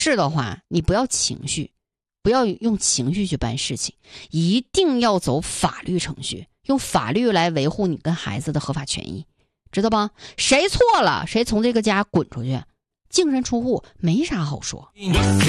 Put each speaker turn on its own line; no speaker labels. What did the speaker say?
是的话，你不要情绪，不要用情绪去办事情，一定要走法律程序，用法律来维护你跟孩子的合法权益，知道吧？谁错了，谁从这个家滚出去，净身出户，没啥好说。